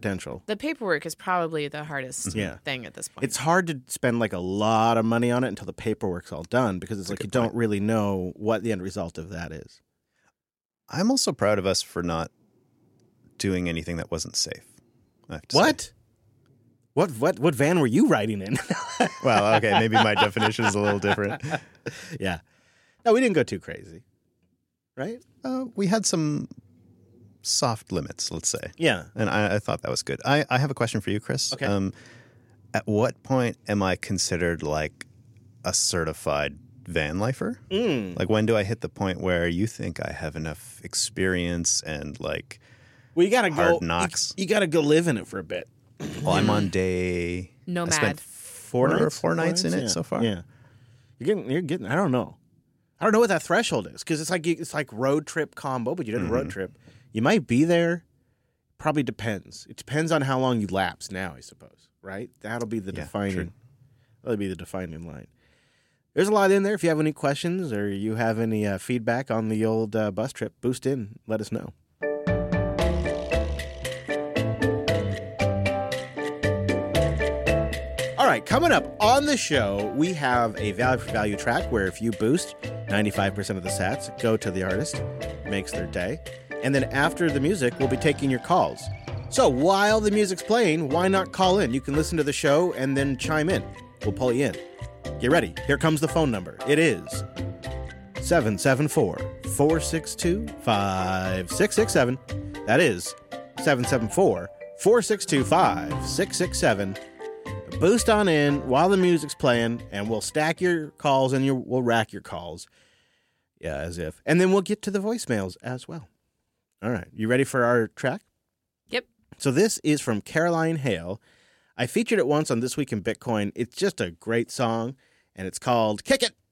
potential. The paperwork is probably the hardest Yeah. thing at this point. It's hard to spend like a lot of money on it until the paperwork's all done because it's like you don't really know what the end result of that is. I'm also proud of us for not doing anything that wasn't safe. I have to What? say. What van were you riding in? Well, okay, maybe my definition is a little different. Yeah. No, we didn't go too crazy. Right? We had some soft limits, let's say. Yeah. And I thought that was good. I have a question for you, Chris. Okay. At what point am I considered like a certified van lifer? Like when do I hit the point where you think I have enough experience and like Well, you gotta hard go. knocks? You gotta go live in it for a bit. Well, I'm on day Nomad. I spent four nights in it Yeah. so far. Yeah. You're getting. I don't know. I don't know what that threshold is because it's like road trip combo, but you did a road trip. You might be there. Probably depends. It depends on how long you lapse now, I suppose. Right? That'll be the defining. true. That'll be the defining line. There's a lot in there. If you have any questions or you have any feedback on the old bus trip, boost in. Let us know. All right, coming up on the show, we have a value for value track where if you boost 95% of the sats, go to the artist, makes their day. And then after the music, we'll be taking your calls. So while the music's playing, why not call in? You can listen to the show and then chime in. We'll pull you in. Get ready. Here comes the phone number. It is 774-462-5667. That is 774-462-5667. Boost on in while the music's playing, and we'll stack your calls and we'll rack your calls. Yeah, as if. And then we'll get to the voicemails as well. All right. You ready for our track? Yep. So this is from Caroline Hale. I featured it once on This Week in Bitcoin. It's just a great song, and it's called Kick It.